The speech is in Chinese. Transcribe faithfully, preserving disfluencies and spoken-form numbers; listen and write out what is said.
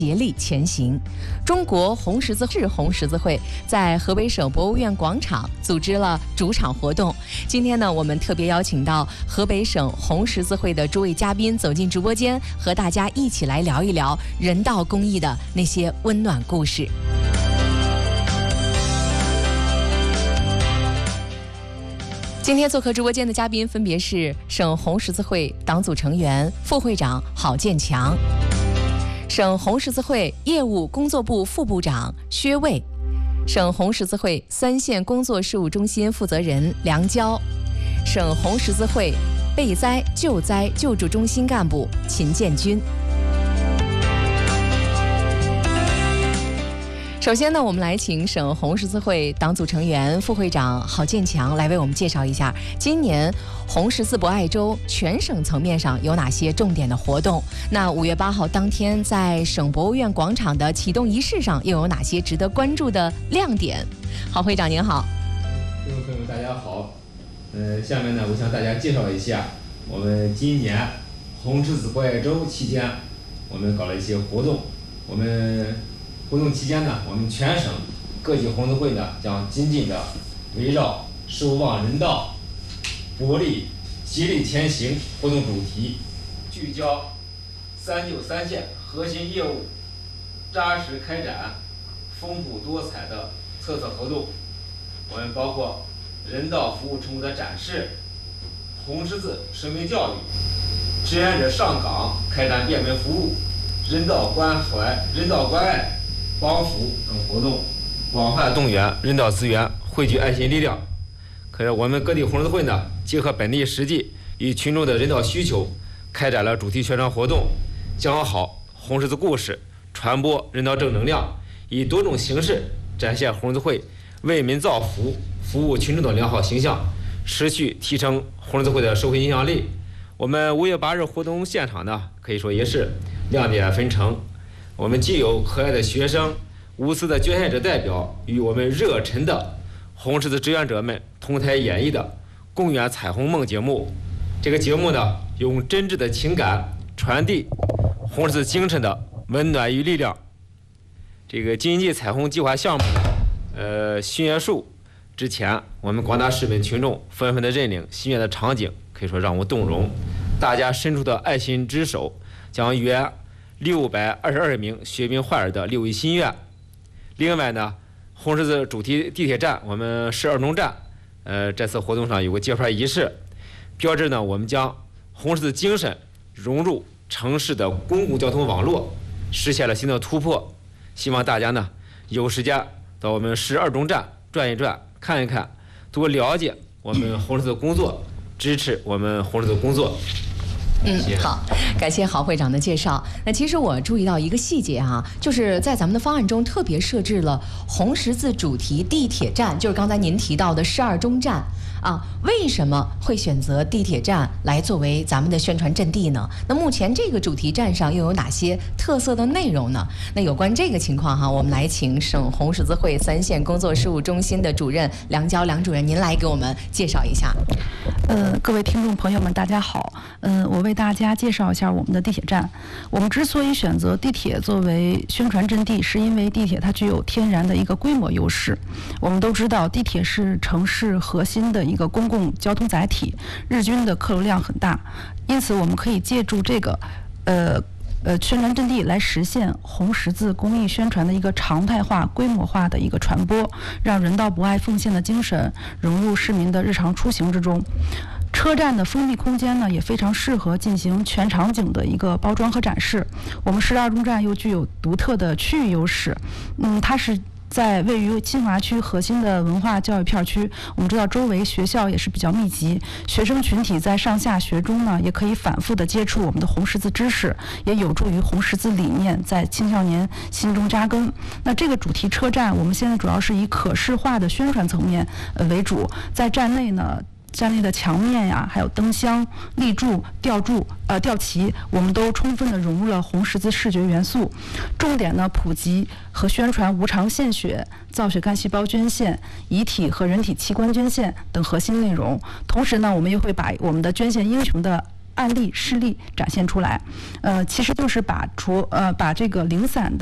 协力前行。中国红十字市红十字会在河北省博物院广场组织了主场活动。今天呢，我们特别邀请到河北省红十字会的诸位嘉宾走进直播间，和大家一起来聊一聊人道公益的那些温暖故事。今天做客直播间的嘉宾分别是省红十字会党组成员、副会长郝建强，省红十字会业务工作部副部长薛卫，省红十字会三线工作事务中心负责人梁娇，省红十字会备灾救灾救助中心干部秦建军。首先呢，我们来请省红十字会党组成员、副会长郝建强来为我们介绍一下今年红十字博爱周全省层面上有哪些重点的活动。那五月八号当天在省博物院广场的启动仪式上又有哪些值得关注的亮点？郝会长您好。 听众朋友们大家好，呃，下面呢我向大家介绍一下我们今年红十字博爱周期间我们搞了一些活动。我们活动期间呢，我们全省各级红十字会呢将紧紧的围绕守望人道、博利协力前行活动主题，聚焦三救三线核心业务，扎实开展丰富多彩的特色活动。我们包括人道服务成果的展示、红十字生命教育、志愿者上岗开展便民服务、人道关怀、人道关爱帮扶等活动，广泛动员人道资源，汇聚爱心力量。可是我们各地红十字会呢，结合本地实际与群众的人道需求，开展了主题宣传活动，讲好红十字故事，传播人道正能量，以多种形式展现红十字会为民造福、服务群众的良好形象，持续提升红十字会的社会影响力。我们五月八日活动现场呢，可以说也是亮点纷呈。我们既有可爱的学生、无私的捐献者代表与我们热忱的红十字志愿者们同台演绎的《共圆彩虹梦》节目。这个节目呢，用真挚的情感传递红十字精神的温暖与力量。这个经济彩虹计划项目，呃，新月树之前，我们广大市民群众纷纷的认领心愿的场景，可以说让我动容。大家伸出的爱心之手，将约六百二十二名血病患儿的六一心愿。另外呢，红十字主题地铁站，我们十二中站，呃，这次活动上有个揭牌仪式，标志呢，我们将红十字精神融入城市的公共交通网络，实现了新的突破。希望大家呢有时间到我们十二中站转一转，看一看，多了解我们红十字工作，支持我们红十字工作。 嗯，好，感谢郝会长的介绍。那其实我注意到一个细节哈、啊，就是在咱们的方案中特别设置了红十字主题地铁站，就是刚才您提到的十二中站啊。为什么会选择地铁站来作为咱们的宣传阵地呢？那目前这个主题站上又有哪些特色的内容呢？那有关这个情况哈、啊，我们来请省红十字会三线工作事务中心的主任梁娇梁主任，您来给我们介绍一下。 呃，各位听众朋友们，大家好。嗯、呃，我为大家介绍一下我们的地铁站。我们之所以选择地铁作为宣传阵地，是因为地铁它具有天然的一个规模优势。我们都知道，地铁是城市核心的一个公共交通载体，日均的客流量很大，因此我们可以借助这个，呃。呃，宣传阵地来实现红十字公益宣传的一个常态化、规模化的一个传播，让人道博爱奉献的精神融入市民的日常出行之中。车站的封闭空间呢，也非常适合进行全场景的一个包装和展示。我们十二中站又具有独特的区域优势，嗯，它是在位于金华区核心的文化教育片区。我们知道周围学校也是比较密集，学生群体在上下学中呢，也可以反复的接触我们的红十字知识，也有助于红十字理念在青少年心中扎根。那这个主题车站，我们现在主要是以可视化的宣传层面呃为主，在站内呢。站内的墙面呀，还有灯箱、立柱、吊柱、呃吊旗，我们都充分的融入了红十字视觉元素。重点呢，普及和宣传无偿献血、造血干细胞捐献、遗体和人体器官捐献等核心内容。同时呢，我们也会把我们的捐献英雄的案例事例展现出来。呃，其实就是把除呃把这个零散的